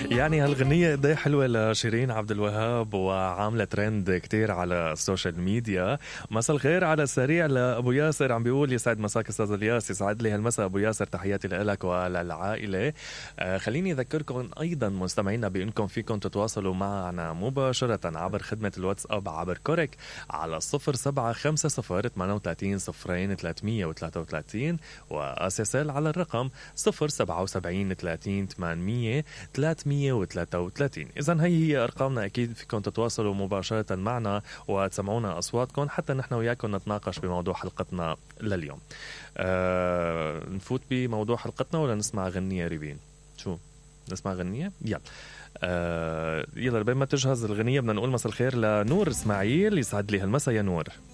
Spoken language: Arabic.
يعني هالغنية قد ايه حلوة لشيرين عبد الوهاب وعاملة ترند كتير على السوشيال ميديا. مساء الخير على السريع لأبو ياسر، عم بيقول يسعد مساك أستاذ الياس. يسعد لي هالمساء أبو ياسر، تحياتي لك وللعائلة. خليني أذكركم أيضا مستمعينا بأنكم فيكم تتواصلوا معنا مباشرة عبر خدمة الواتساب عبر كورك على 0750 وأساسل على الرقم 077-30-800-333. إذن هي أرقامنا، أكيد فيكم تتواصلوا مباشرة معنا وتسمعونا أصواتكم حتى نحن وياكم نتناقش بموضوع حلقتنا لليوم. نفوت بموضوع حلقتنا ولا نسمع غنية ريفين؟ شو نسمع غنية؟ يلا يلا بين ما تجهز الغنية بدنا نقول مساء الخير لنور إسماعيل. يسعد لي هالمساء يا نور.